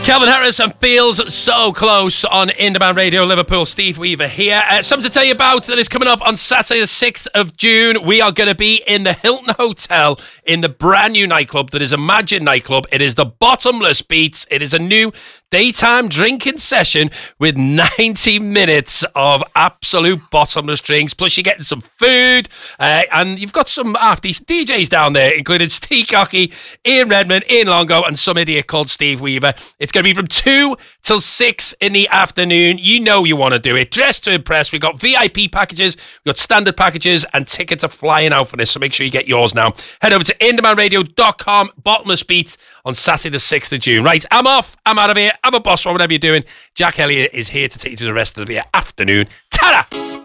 Calvin Harris and Feels So Close on Independent Radio Liverpool. Steve Weaver here. Something to tell you about that is coming up on Saturday the 6th of June. We are going to be in the Hilton Hotel in the brand new nightclub that is Imagine Nightclub. It is the Bottomless Beats. It is a new daytime drinking session with 90 minutes of absolute bottomless drinks. Plus you're getting some food and you've got some after DJs down there, including Steve Cocky, Ian Redmond, Ian Longo and some idiot called Steve Weaver. It's going to be from 2 till 6 in the afternoon. You know you want to do it. Dress to impress. We've got VIP packages, we've got standard packages, and tickets are flying out for this, so make sure you get yours now. Head over to indiemanradio.com, Bottomless Beats on Saturday the 6th of June. Right, I'm off. I'm out of here. Have a boss or whatever you're doing. Jack Elliott is here to take you to the rest of the afternoon. Ta-da!